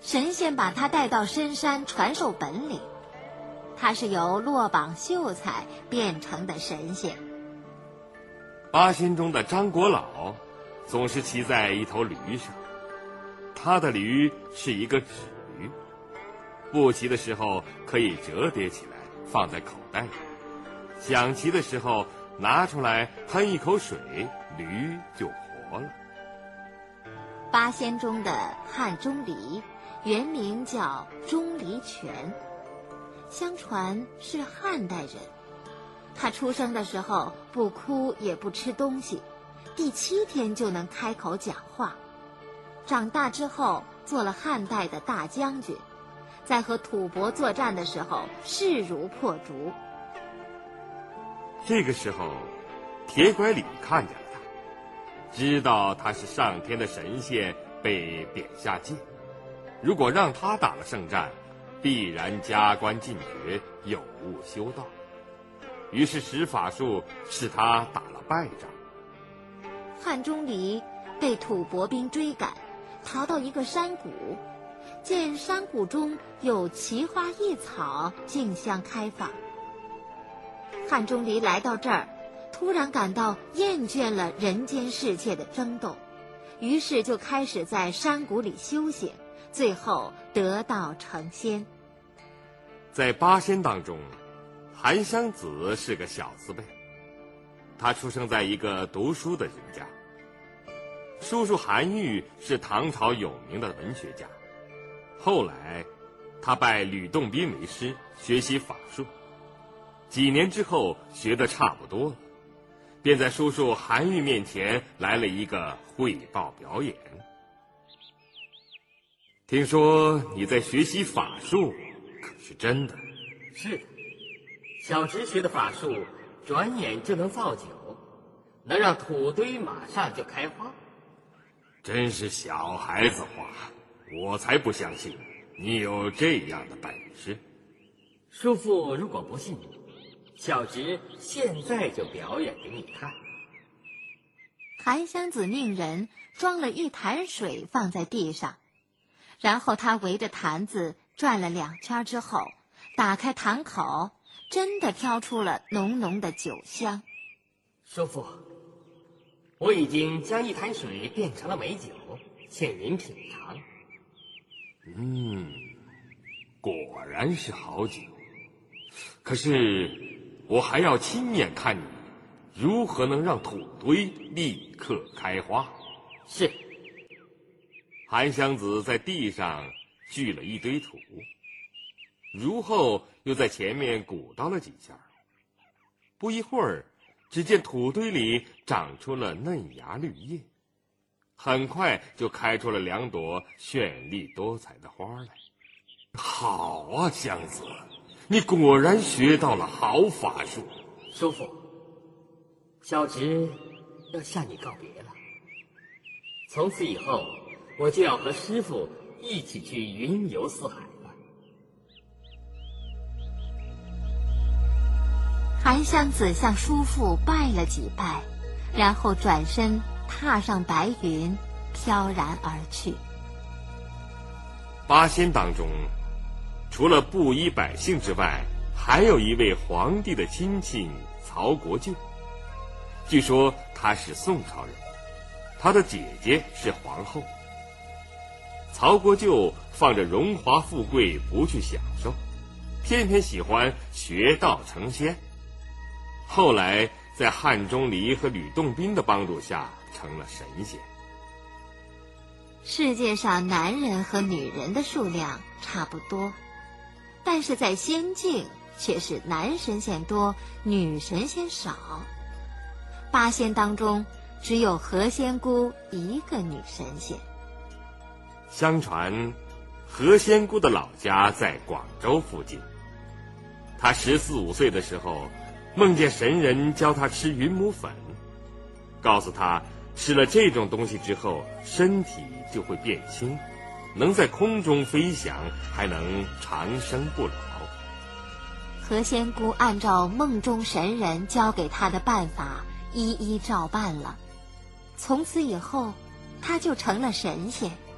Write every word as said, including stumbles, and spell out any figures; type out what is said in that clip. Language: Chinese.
神仙把他带到深山传授本领。他是由落榜秀才变成的神仙。 八仙中的张国老总是骑在一头驴上，他的驴是一个纸驴，不骑的时候可以折叠起来放在口袋里，想骑的时候拿出来喷一口水，驴就活了。 八仙中的汉钟离原名叫钟离权，相传是汉代人。他出生的时候不哭也不吃东西，第七天就能开口讲话。长大之后做了汉代的大将军，在和吐蕃作战的时候势如破竹。 这个时候，铁拐李看见了他，知道他是上天的神仙，被贬下界。如果让他打了胜仗，必然加官进爵，有悟修道。于是使法术使他打了败仗。 汉钟离被吐蕃兵追赶，逃到一个山谷，见山谷中有奇花异草，竞相开放。汉钟离来到这儿，突然感到厌倦了人间世界的争斗，于是就开始在山谷里修行，最后得道成仙。 在八仙当中，韩湘子是个小字辈，他出生在一个读书的人家。叔叔韩愈是唐朝有名的文学家，后来他拜吕洞宾为师，学习法术。几年之后学得差不多了，便在叔叔韩愈面前来了一个汇报表演。听说你在学习法术，可是真的？ 是的，小侄学的法术转眼就能造酒，能让土堆马上就开花。 真是小孩子话，我才不相信你有这样的本事。 叔父如果不信，小侄现在就表演给你看。 韩湘子命人装了一坛水放在地上，然后他围着坛子转了两圈之后，打开坛口，真的飘出了浓浓的酒香。 叔父，我已经将一坛水变成了美酒，请您品尝。 嗯，果然是好酒。可是我还要亲眼看你如何能让土堆立刻开花。 是。 韩湘子在地上聚了一堆土，如后又在前面鼓捣了几下。不一会儿，只见土堆里长出了嫩芽绿叶，很快就开出了两朵绚丽多彩的花来。好啊，湘子，你果然学到了好法术。 叔父，小侄要向你告别了。从此以后，我就要和师父一起去云游四海了。 韩湘子向叔父拜了几拜，然后转身踏上白云，飘然而去。 八仙当中，除了布衣百姓之外，还有一位皇帝的亲戚曹国舅。据说他是宋朝人，他的姐姐是皇后。曹国舅放着荣华富贵不去享受，偏偏喜欢学道成仙。后来在汉钟离和吕洞宾的帮助下成了神仙。 世界上男人和女人的数量差不多，但是在仙境却是男神仙多，女神仙少。八仙当中只有何仙姑一个女神仙。 相传何仙姑的老家在广州附近，她十四五岁的时候梦见神人教她吃云母粉，告诉她吃了这种东西之后身体就会变轻，能在空中飞翔，还能长生不老。 何仙姑按照梦中神人教给她的办法一一照办了，从此以后她就成了神仙。